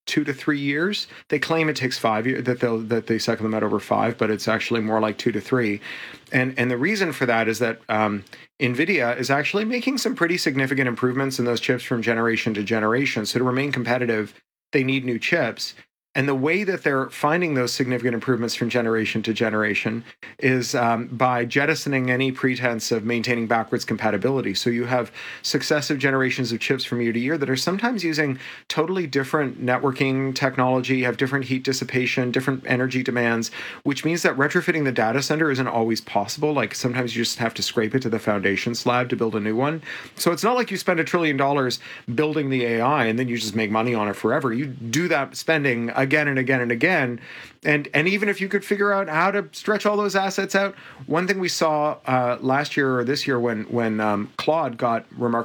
2 to 3 years. They claim it takes 5 years, that they cycle them out over 5, but it's actually more like 2 to 3. And the reason for that is that NVIDIA is actually making some pretty significant improvements in those chips from generation to generation. So to remain competitive, they need new chips. And the way that they're finding those significant improvements from generation to generation is by jettisoning any pretense of maintaining backwards compatibility. So you have successive generations of chips from year to year that are sometimes using totally different networking technology, have different heat dissipation, different energy demands, which means that retrofitting the data center isn't always possible. Like sometimes you just have to scrape it to the foundation slab to build a new one. So it's not like you spend $1 trillion building the AI and then you just make money on it forever. You do that spending again and again and again. And even if you could figure out how to stretch all those assets out, one thing we saw last year or this year when Claude got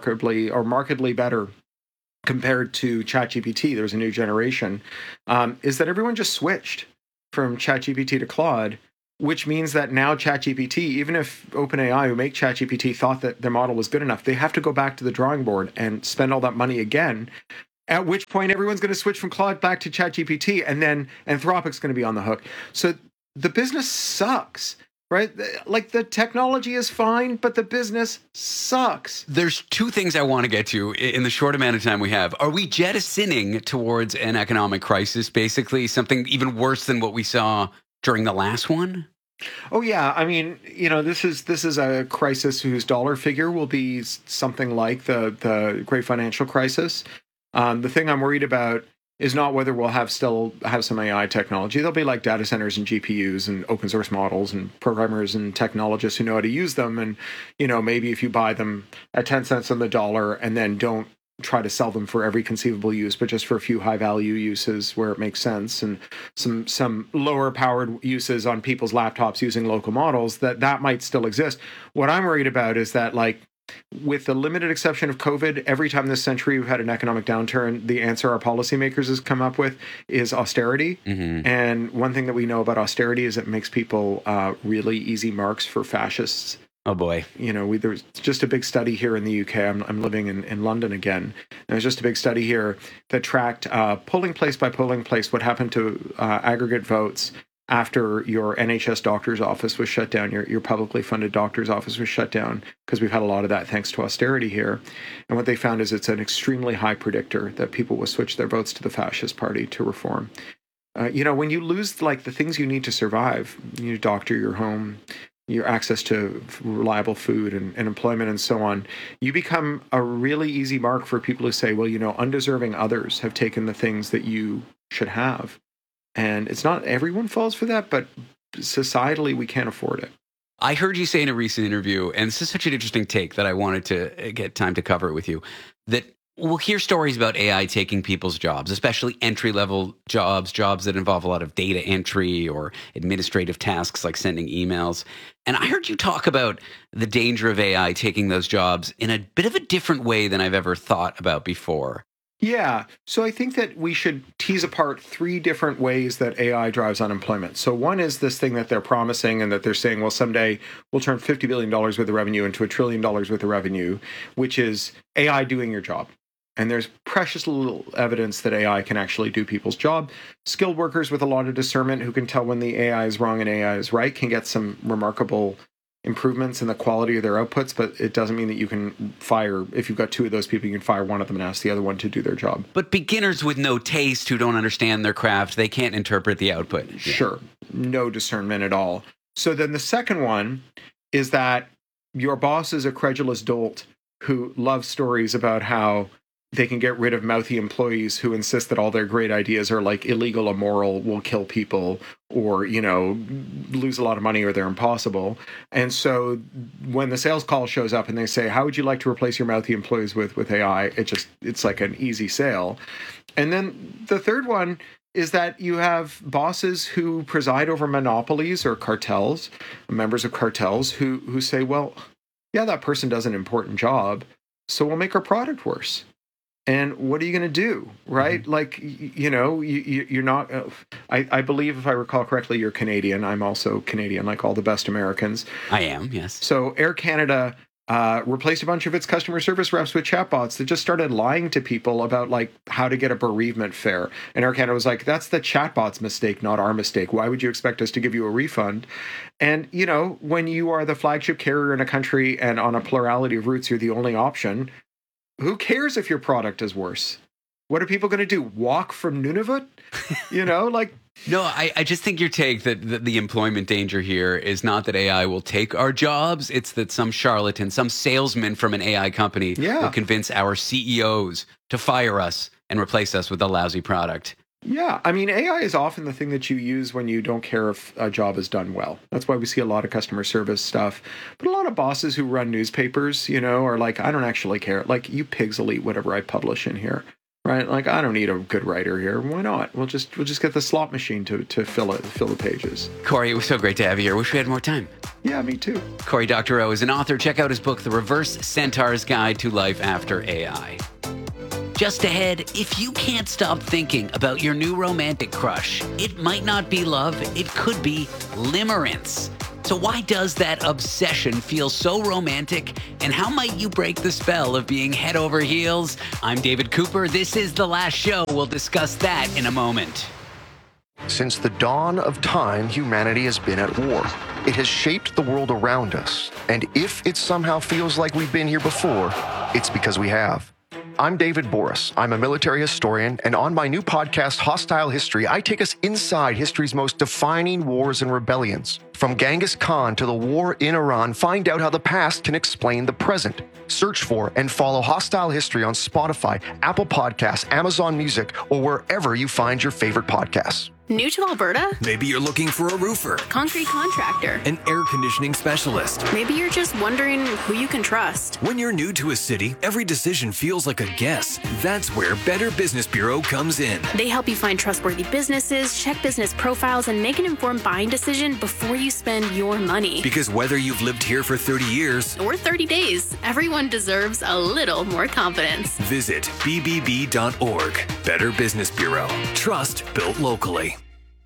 markedly better compared to ChatGPT, there was a new generation, is that everyone just switched from ChatGPT to Claude, which means that now ChatGPT, even if OpenAI, who make ChatGPT, thought that their model was good enough, they have to go back to the drawing board and spend all that money again. At which point, everyone's going to switch from Claude back to ChatGPT, and then Anthropic's going to be on the hook. So the business sucks, right? Like the technology is fine, but the business sucks. There's two things I want to get to in the short amount of time we have. Are we jettisoning towards an economic crisis, basically something even worse than what we saw during the last one? Oh yeah, I mean, this is a crisis whose dollar figure will be something like the Great Financial Crisis. The thing I'm worried about is not whether we'll still have some AI technology. They'll be like data centers and GPUs and open source models and programmers and technologists who know how to use them. And, maybe if you buy them at 10 cents on the dollar and then don't try to sell them for every conceivable use, but just for a few high value uses where it makes sense, and some lower powered uses on people's laptops using local models, that might still exist. What I'm worried about is that, like, with the limited exception of COVID, every time this century we've had an economic downturn, the answer our policymakers has come up with is austerity. Mm-hmm. And one thing that we know about austerity is it makes people really easy marks for fascists. Oh boy. There's just a big study here in the UK. I'm living in London again. And there's just a big study here that tracked polling place by polling place what happened to aggregate votes after your NHS doctor's office was shut down, your publicly funded doctor's office was shut down, because we've had a lot of that thanks to austerity here. And what they found is it's an extremely high predictor that people will switch their votes to the fascist party to reform. When you lose like the things you need to survive, your doctor, your home, your access to reliable food and employment and so on, you become a really easy mark for people who say, well, undeserving others have taken the things that you should have. And it's not everyone falls for that, but societally, we can't afford it. I heard you say in a recent interview, and this is such an interesting take that I wanted to get time to cover it with you, that we'll hear stories about AI taking people's jobs, especially entry-level jobs that involve a lot of data entry or administrative tasks like sending emails. And I heard you talk about the danger of AI taking those jobs in a bit of a different way than I've ever thought about before. Yeah. So I think that we should tease apart 3 different ways that AI drives unemployment. So one is this thing that they're promising and that they're saying, well, someday we'll turn $50 billion worth of revenue into $1 trillion worth of revenue, which is AI doing your job. And there's precious little evidence that AI can actually do people's job. Skilled workers with a lot of discernment who can tell when the AI is wrong and AI is right can get some remarkable improvements in the quality of their outputs, but it doesn't mean that you can fire, if you've got 2 of those people, you can fire one of them and ask the other one to do their job. But beginners with no taste who don't understand their craft, they can't interpret the output. Sure. No discernment at all. So then the second one is that your boss is a credulous dolt who loves stories about how they can get rid of mouthy employees who insist that all their great ideas are like illegal, immoral, will kill people, or, lose a lot of money or they're impossible. And so when the sales call shows up and they say, how would you like to replace your mouthy employees with AI? It's like an easy sale. And then the third one is that you have bosses who preside over monopolies or cartels, members of cartels who say, well, yeah, that person does an important job, so we'll make our product worse. And what are you going to do, right? Mm-hmm. Like, you're not, I believe, if I recall correctly, you're Canadian. I'm also Canadian, like all the best Americans. I am, yes. So Air Canada replaced a bunch of its customer service reps with chatbots that just started lying to people about like how to get a bereavement fair. And Air Canada was like, that's the chatbot's mistake, not our mistake. Why would you expect us to give you a refund? And, you know, when you are the flagship carrier in a country and on a plurality of routes, you're the only option, who cares if your product is worse? What are people going to do? Walk from Nunavut? You know, like... No, I just think your take that the employment danger here is not that AI will take our jobs. It's that some charlatan, some salesman from an AI company will convince our CEOs to fire us and replace us with a lousy product. Yeah, I mean, AI is often the thing that you use when you don't care if a job is done well. That's why we see a lot of customer service stuff. But a lot of bosses who run newspapers, you know, are like, I don't actually care. Like, you pigs will eat whatever I publish in here. Right, like I don't need a good writer here. Why not? We'll just get the slot machine to fill the pages. Corey, it was so great to have you here. Wish we had more time. Yeah, me too. Cory Doctorow is an author. Check out his book, The Reverse Centaur's Guide to Life After AI. Just ahead, if you can't stop thinking about your new romantic crush, it might not be love. It could be limerence. So why does that obsession feel so romantic? And how might you break the spell of being head over heels? I'm David Cooper. This is The Last Show. We'll discuss that in a moment. Since the dawn of time, humanity has been at war. It has shaped the world around us. And if it somehow feels like we've been here before, it's because we have. I'm David Boris. I'm a military historian, and on my new podcast, Hostile History, I take us inside history's most defining wars and rebellions. From Genghis Khan to the war in Iran, find out how the past can explain the present. Search for and follow Hostile History on Spotify, Apple Podcasts, Amazon Music, or wherever you find your favorite podcasts. New to Alberta? Maybe you're looking for a roofer, concrete contractor, an air conditioning specialist. Maybe you're just wondering who you can trust. When you're new to a city, every decision feels like a guess. That's where Better Business Bureau comes in. They help you find trustworthy businesses, check business profiles, and make an informed buying decision before you spend your money. Because whether you've lived here for 30 years or 30 days, everyone deserves a little more confidence. Visit bbb.org. Better Business Bureau. Trust built locally.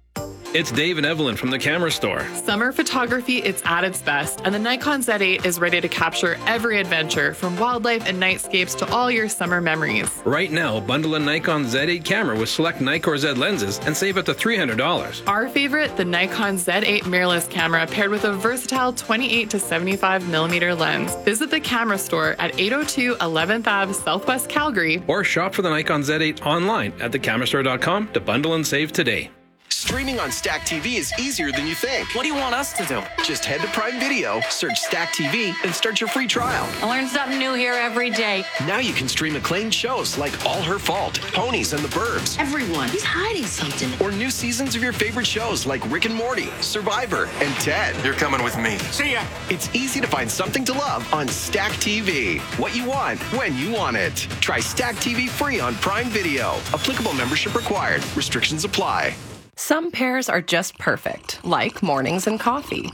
It's Dave and Evelyn from the Camera Store. Summer photography, it's at its best, and the Nikon Z8 is ready to capture every adventure, from wildlife and nightscapes to all your summer memories. Right now, bundle a Nikon Z8 camera with select Nikkor Z lenses and save up to $300. Our favorite, the Nikon Z8 mirrorless camera, paired with a versatile 28 to 75 millimeter lens. Visit the Camera Store at 802 11th Ave, Southwest Calgary. Or shop for the Nikon Z8 online at thecamerastore.com to bundle and save today. Streaming on Stack TV is easier than you think. What do you want us to do? Just head to Prime Video, search Stack TV, and start your free trial. I learn something new here every day. Now you can stream acclaimed shows like All Her Fault, Ponies and the Burbs. Everyone, he's hiding something. Or new seasons of your favorite shows like Rick and Morty, Survivor, and Ted. You're coming with me. See ya. It's easy to find something to love on Stack TV. What you want, when you want it. Try Stack TV free on Prime Video. Applicable membership required. Restrictions apply. Some pairs are just perfect, like mornings and coffee.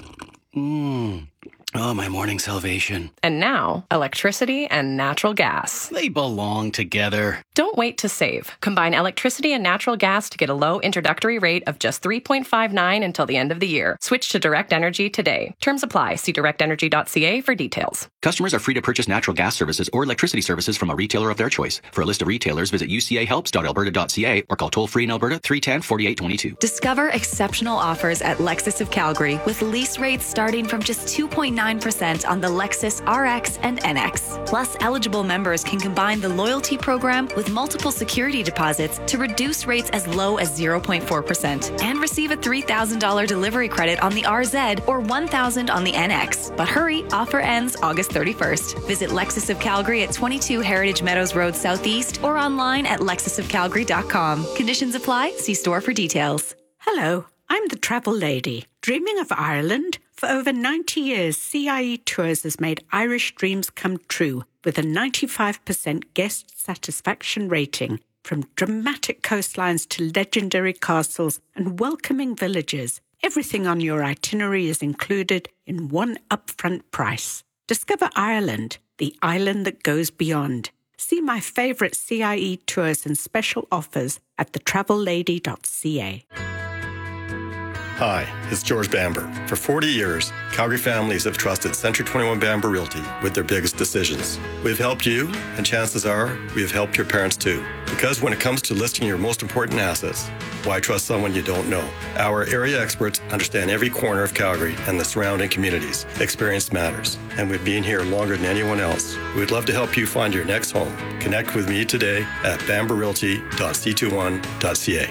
Oh, my morning salvation. And now, electricity and natural gas. They belong together. Don't wait to save. Combine electricity and natural gas to get a low introductory rate of just $3.59 until the end of the year. Switch to Direct Energy today. Terms apply. See directenergy.ca for details. Customers are free to purchase natural gas services or electricity services from a retailer of their choice. For a list of retailers, visit ucahelps.alberta.ca or call toll-free in Alberta 310-4822. Discover exceptional offers at Lexus of Calgary with lease rates starting from just 2.9% on the Lexus RX and NX. Plus, eligible members can combine the loyalty program with multiple security deposits to reduce rates as low as 0.4% and receive a $3,000 delivery credit on the RZ or $1,000 on the NX. But hurry, offer ends August 31st. Visit Lexus of Calgary at 22 Heritage Meadows Road Southeast or online at lexusofcalgary.com. Conditions apply. See store for details. Hello, I'm the travel lady. Dreaming of Ireland? For over 90 years, CIE Tours has made Irish dreams come true with a 95% guest satisfaction rating. From dramatic coastlines to legendary castles and welcoming villages, everything on your itinerary is included in one upfront price. Discover Ireland, the island that goes beyond. See my favourite CIE Tours and special offers at thetravellady.ca. Hi, it's George Bamber. For 40 years, Calgary families have trusted Century 21 Bamber Realty with their biggest decisions. We've helped you, and chances are we have helped your parents too. Because when it comes to listing your most important assets, why trust someone you don't know? Our area experts understand every corner of Calgary and the surrounding communities. Experience matters, and we've been here longer than anyone else. We'd love to help you find your next home. Connect with me today at bamberrealty.c21.ca.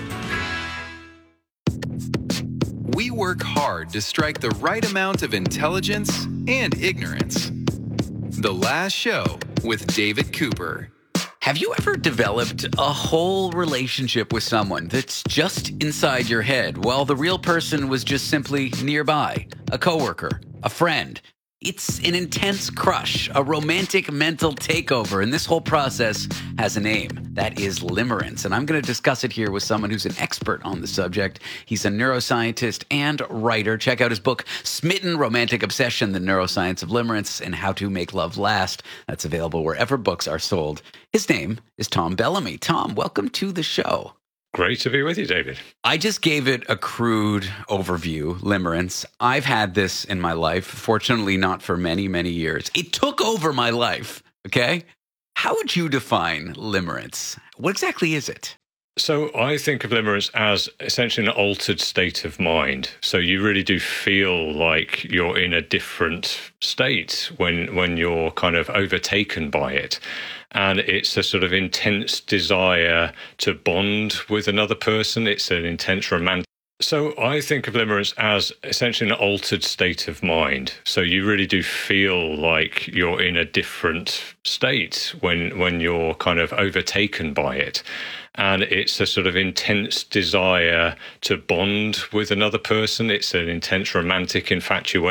We work hard to strike the right amount of intelligence and ignorance. The Last Show with David Cooper. Have you ever developed a whole relationship with someone that's just inside your head while the real person was just simply nearby? A coworker, a friend. It's an intense crush, a romantic mental takeover, and this whole process has a name. That is limerence, and I'm going to discuss it here with someone who's an expert on the subject. He's a neuroscientist and writer. Check out his book, Smitten Romantic Obsession, The Neuroscience of Limerence and How to Make Love Last. That's available wherever books are sold. His name is Tom Bellamy. Tom, welcome to the show. Great to be with you, David. I just gave it a crude overview, limerence. I've had this in my life, fortunately not for many, many years. It took over my life, okay? How would you define limerence? What exactly is it? So I think of limerence as essentially an altered state of mind. So you really do feel like you're in a different state when you're kind of overtaken by it. And it's a sort of intense desire to bond with another person. It's an intense romantic. So I think of limerence as essentially an altered state of mind. So you really do feel like you're in a different state when you're kind of overtaken by it. And it's a sort of intense desire to bond with another person. It's an intense romantic infatuation.